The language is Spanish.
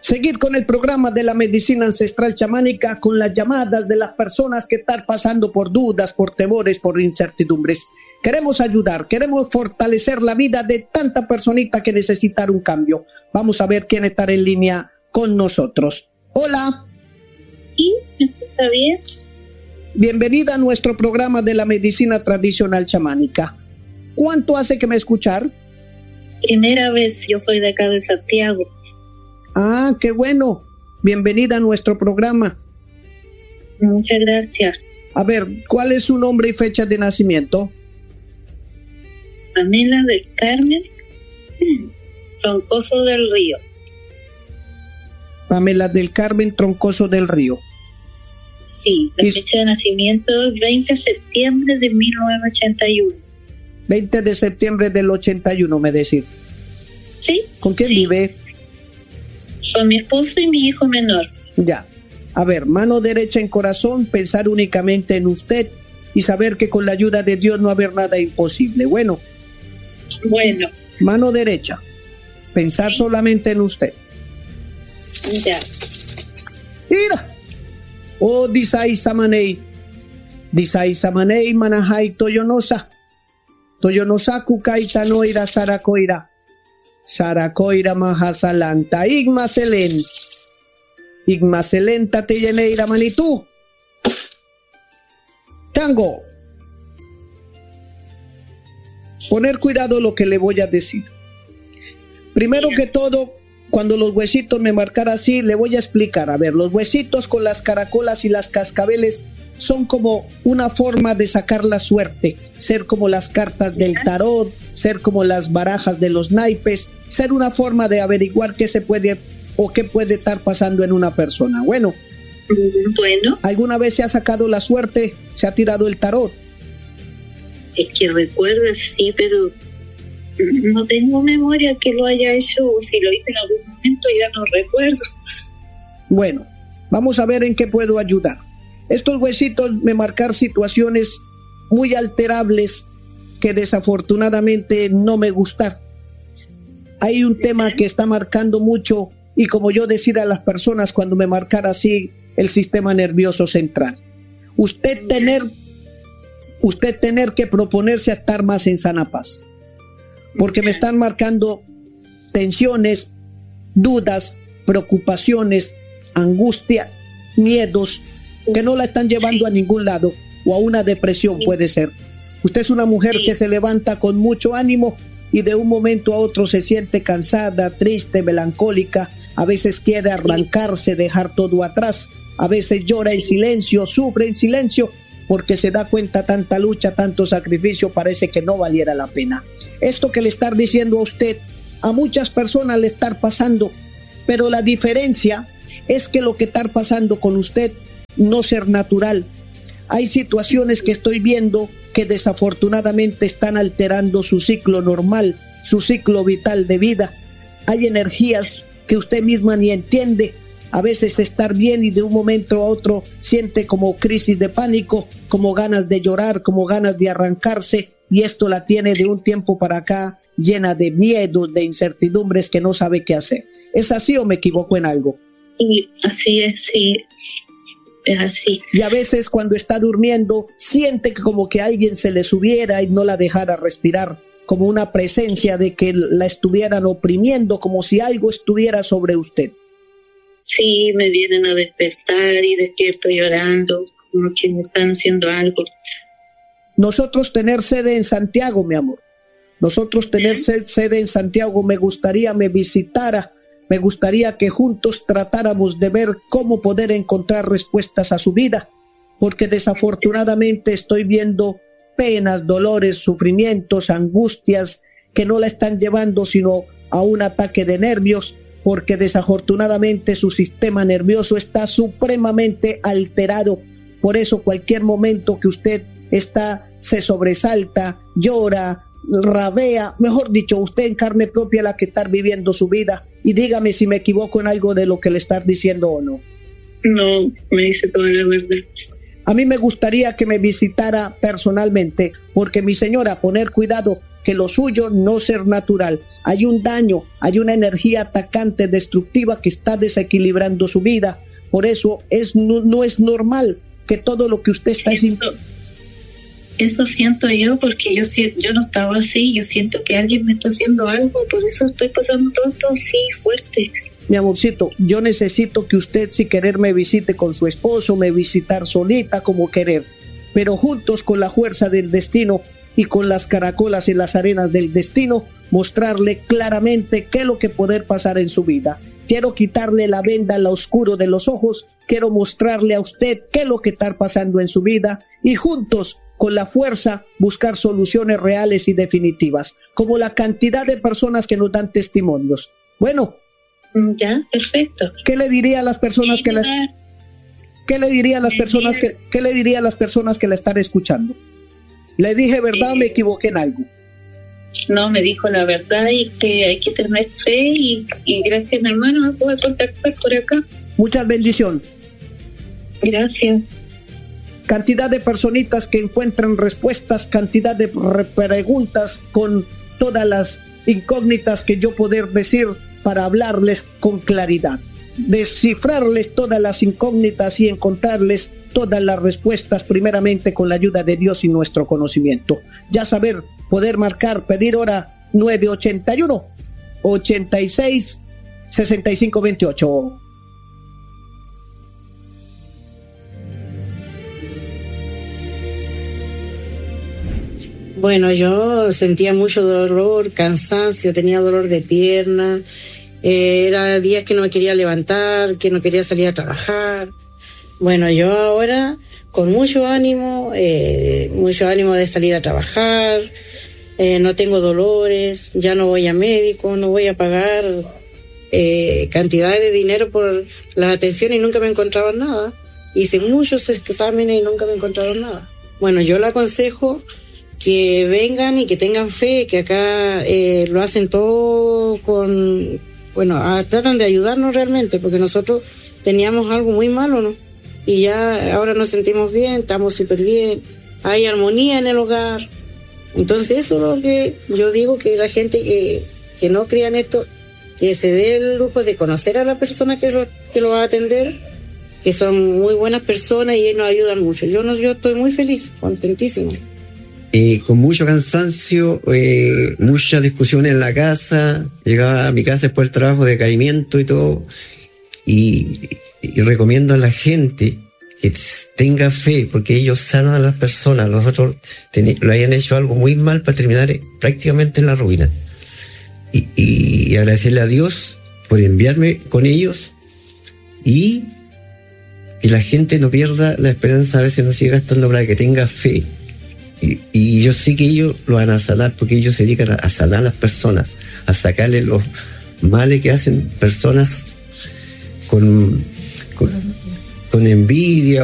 Seguir con el programa de la medicina ancestral chamánica con las llamadas de las personas que están pasando por dudas, por temores, por incertidumbres. Queremos ayudar, queremos fortalecer la vida de tanta personita que necesita un cambio. Vamos a ver quién está en línea con nosotros. Hola. ¿Sí? ¿Me escucha bien? Bienvenida a nuestro programa de la medicina tradicional chamánica. ¿Cuánto hace que me escuchar? Primera vez, yo soy de acá de Santiago. Ah, qué bueno. Bienvenida a nuestro programa. Muchas gracias. A ver, ¿cuál es su nombre y fecha de nacimiento? Pamela del Carmen Troncoso del Río. Pamela del Carmen Troncoso del Río. Sí, la fecha de nacimiento es 20 de septiembre de 1981. 20 de septiembre del 81, me decís. Sí. ¿Con quién vive? Con mi esposo y mi hijo menor. Ya. A ver, mano derecha en corazón, pensar únicamente en usted y saber que con la ayuda de Dios no va a haber nada imposible. Bueno. Mano derecha, pensar solamente en usted. Ya. Mira. Oh, disai samanei manahai toyonosa kukaita noira sarakoira mahasalanta igmaselenta teyeneira manitú tango. Poner cuidado lo que le voy a decir. Primero que todo, cuando los huesitos me marcan así, le voy a explicar. A ver, los huesitos con las caracolas y las cascabeles son como una forma de sacar la suerte, ser como las cartas del tarot, ser como las barajas de los naipes, ser una forma de averiguar qué se puede o qué puede estar pasando en una persona. Bueno, ¿alguna vez se ha sacado la suerte? ¿Se ha tirado el tarot? Es que recuerdo, sí, pero no tengo memoria que lo haya hecho, o si lo hice en algún momento ya no recuerdo. Bueno, vamos a ver en qué puedo ayudar. Estos huesitos me marcan situaciones muy alterables que desafortunadamente no me gustan. Hay un tema que está marcando mucho y como yo decir a las personas cuando me marcara así el sistema nervioso central. Usted tener que proponerse a estar más en sana paz. Porque me están marcando tensiones, dudas, preocupaciones, angustias, miedos que no la están llevando a ningún lado o a una depresión puede ser. Usted es una mujer que se levanta con mucho ánimo y de un momento a otro se siente cansada, triste, melancólica, a veces quiere arrancarse, dejar todo atrás, a veces llora en silencio, sufre en silencio porque se da cuenta tanta lucha, tanto sacrificio, parece que no valiera la pena. Esto que le está diciendo a usted, a muchas personas le está pasando, pero la diferencia es que lo que está pasando con usted no ser natural. Hay situaciones que estoy viendo que desafortunadamente están alterando su ciclo normal, su ciclo vital de vida. Hay energías que usted misma ni entiende. A veces estar bien y de un momento a otro siente como crisis de pánico, como ganas de llorar, como ganas de arrancarse, y esto la tiene de un tiempo para acá llena de miedos, de incertidumbres que no sabe qué hacer. ¿Es así o me equivoco en algo? Y así es, sí, es así. Y a veces cuando está durmiendo siente que como que alguien se le subiera y no la dejara respirar, como una presencia de que la estuvieran oprimiendo, como si algo estuviera sobre usted. Sí, me vienen a despertar y despierto llorando, como que me están haciendo algo. Nosotros tener sede en Santiago, mi amor. Nosotros tener sede en Santiago, me gustaría me visitara, me gustaría que juntos tratáramos de ver cómo poder encontrar respuestas a su vida, porque desafortunadamente estoy viendo penas, dolores, sufrimientos, angustias que no la están llevando sino a un ataque de nervios, porque desafortunadamente su sistema nervioso está supremamente alterado. Por eso cualquier momento que usted se sobresalta, llora, rabea, mejor dicho, usted en carne propia la que está viviendo su vida. Y dígame si me equivoco en algo de lo que le está diciendo o no. No, me dice toda la verdad. A mí me gustaría que me visitara personalmente, porque mi señora, poner cuidado que lo suyo no ser natural. Hay un daño, hay una energía atacante, destructiva que está desequilibrando su vida. Por eso no es normal que todo lo que usted está haciendo. Eso siento yo, porque yo no estaba así. Yo siento que alguien me está haciendo algo, por eso estoy pasando todo esto así fuerte. Mi amorcito, yo necesito que usted, si querer, me visite con su esposo, me visitar solita, como querer, pero juntos, con la fuerza del destino y con las caracolas en las arenas del destino, mostrarle claramente qué es lo que puede pasar en su vida. Quiero quitarle la venda al oscuro de los ojos, quiero mostrarle a usted qué es lo que está pasando en su vida, y juntos, con la fuerza, buscar soluciones reales y definitivas, como la cantidad de personas que nos dan testimonios. Bueno, ya, perfecto. ¿Qué le diría a las personas que las ¿Qué le diría a las personas qué le diría a las personas que la están escuchando? ¿Le dije verdad o me equivoqué en algo? No, me dijo la verdad, y que hay que tener fe, y gracias, mi hermano, me puedo contactar por acá. Muchas bendiciones. Gracias. Cantidad de personitas que encuentran respuestas, cantidad de preguntas con todas las incógnitas que yo poder decir para hablarles con claridad, descifrarles todas las incógnitas y encontrarles todas las respuestas, primeramente con la ayuda de Dios y nuestro conocimiento. Ya saber, poder marcar, pedir hora 981 86 65 28. Bueno, yo sentía mucho dolor, cansancio, tenía dolor de pierna, era días que no me quería levantar, que no quería salir a trabajar. Bueno, yo ahora con mucho ánimo de salir a trabajar, no tengo dolores, ya no voy a médico, no voy a pagar cantidades de dinero por las atenciones y nunca me encontraban nada. Hice muchos exámenes y nunca me encontraron nada. Bueno, yo le aconsejo que vengan y que tengan fe, que acá lo hacen todo tratan de ayudarnos realmente, porque nosotros teníamos algo muy malo, ¿no? Y ya ahora nos sentimos bien, estamos súper bien, hay armonía en el hogar. Entonces eso es lo que yo digo, que la gente que no crea en esto, que se dé el lujo de conocer a la persona que lo va a atender, que son muy buenas personas y nos ayudan mucho. Yo estoy muy feliz, contentísima. Con mucho cansancio, mucha discusión en la casa, llegaba a mi casa después del trabajo, decaimiento y todo, y recomiendo a la gente que tenga fe, porque ellos sanan a las personas. Nosotros lo hayan hecho algo muy mal para terminar prácticamente en la ruina, y agradecerle a Dios por enviarme con ellos, y que la gente no pierda la esperanza, a veces no siga gastando, para que tenga fe. Y yo sé que ellos lo van a sanar, porque ellos se dedican a sanar a las personas, a sacarle los males que hacen personas con envidia